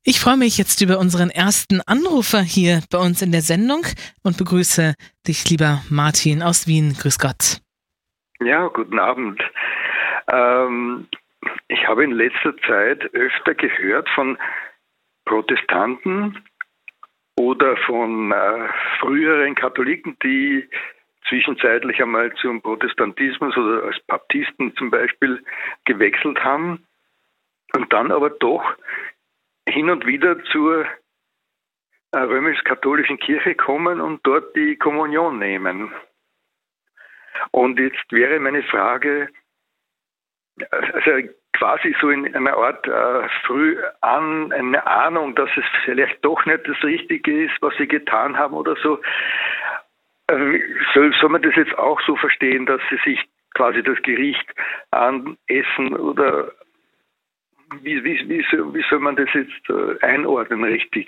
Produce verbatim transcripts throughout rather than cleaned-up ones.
Ich freue mich jetzt über unseren ersten Anrufer hier bei uns in der Sendung und begrüße dich, lieber Martin aus Wien. Grüß Gott. Ja, guten Abend. Ähm, ich habe in letzter Zeit öfter gehört von Protestanten oder von äh, früheren Katholiken, die zwischenzeitlich einmal zum Protestantismus oder als Baptisten zum Beispiel gewechselt haben und dann aber doch hin und wieder zur äh, römisch-katholischen Kirche kommen und dort die Kommunion nehmen. Und jetzt wäre meine Frage, also quasi so in einer Art äh, früh an, eine Ahnung, dass es vielleicht doch nicht das Richtige ist, was sie getan haben oder so. Äh, soll, soll man das jetzt auch so verstehen, dass sie sich quasi das Gericht anessen oder Wie, wie, wie, soll, wie soll man das jetzt äh, einordnen, richtig?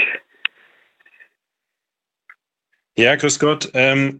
Ja, grüß Gott. Ähm,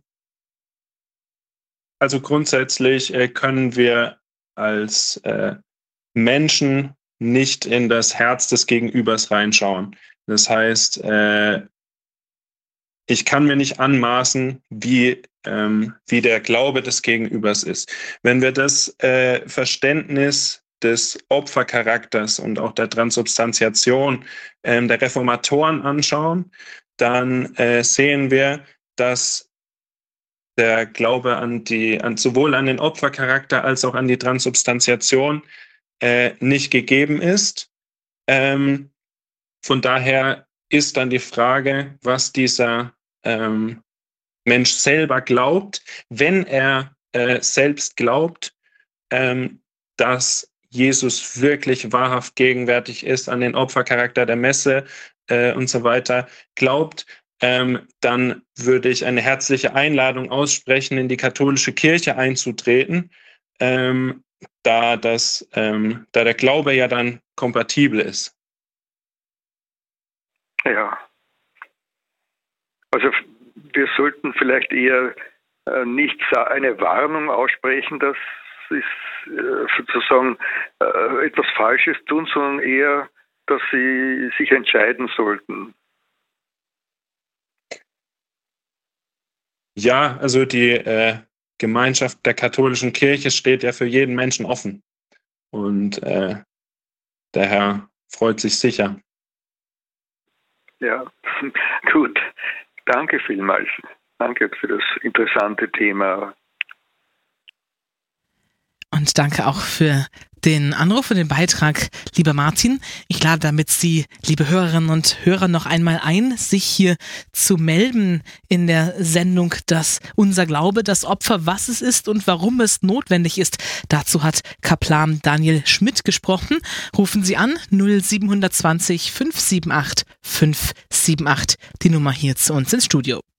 also grundsätzlich äh, können wir als äh, Menschen nicht in das Herz des Gegenübers reinschauen. Das heißt, äh, ich kann mir nicht anmaßen, wie, ähm, wie der Glaube des Gegenübers ist. Wenn wir das äh, Verständnis des Opfercharakters und auch der Transubstantiation ähm, der Reformatoren anschauen, dann äh, sehen wir, dass der Glaube an die, an, sowohl an den Opfercharakter als auch an die Transubstantiation äh, nicht gegeben ist. Ähm, von daher ist dann die Frage, was dieser ähm, Mensch selber glaubt, wenn er äh, selbst glaubt, ähm, dass Jesus wirklich wahrhaft gegenwärtig ist, an den Opfercharakter der Messe äh, und so weiter glaubt, ähm, dann würde ich eine herzliche Einladung aussprechen, in die katholische Kirche einzutreten, ähm, da, das, ähm, da der Glaube ja dann kompatibel ist. Ja. Also wir sollten vielleicht eher äh, nicht eine Warnung aussprechen, dass ist äh, sozusagen äh, etwas Falsches tun, sondern eher, dass sie sich entscheiden sollten. Ja, also die äh, Gemeinschaft der katholischen Kirche steht ja für jeden Menschen offen. Und äh, der Herr freut sich sicher. Ja, gut. Danke vielmals. Danke für das interessante Thema. Und danke auch für den Anruf und den Beitrag, lieber Martin. Ich lade damit Sie, liebe Hörerinnen und Hörer, noch einmal ein, sich hier zu melden in der Sendung, dass unser Glaube, das Opfer, was es ist und warum es notwendig ist. Dazu hat Kaplan Daniel Schmidt gesprochen. Rufen Sie an null sieben zwei null fünf sieben acht fünf sieben acht, die Nummer hier zu uns ins Studio.